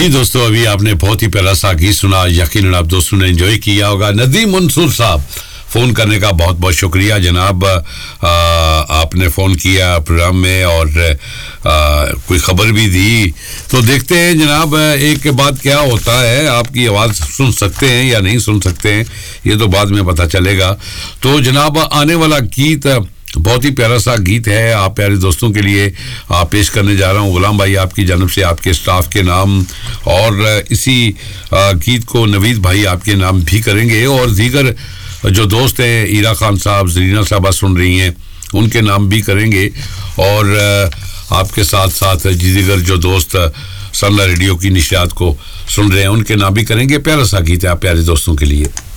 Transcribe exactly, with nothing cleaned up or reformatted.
जी दोस्तों, अभी आपने बहुत ही प्यारा सा गीत सुना, यकीनन आप दोस्तों ने एंजॉय किया होगा। नदीम मंसूर साहब, फ़ोन करने का बहुत बहुत शुक्रिया जनाब। आ, आपने फ़ोन किया प्रोग्राम में और आ, कोई ख़बर भी दी, तो देखते हैं जनाब एक के बाद क्या होता है। आपकी आवाज़ सुन सकते हैं या नहीं सुन सकते हैं, ये तो बाद में पता चलेगा। तो जनाब आने वाला गीत बहुत ही प्यारा सा गीत है, आप प्यारे दोस्तों के लिए आप पेश करने जा रहा हूँ। गुलाम भाई आपकी जानब से, आपके स्टाफ के नाम, और इसी गीत को नवीद भाई आपके नाम भी करेंगे, और दीगर जो दोस्त हैं, ईरा खान साहब, जरीना साहबा सुन रही हैं, उनके नाम भी करेंगे। और आपके साथ साथ दीगर जो दोस्त सनला रेडियो की निशात को सुन रहे हैं, उनके नाम भी करेंगे। प्यारा सा गीत है आप प्यारे दोस्तों के लिए।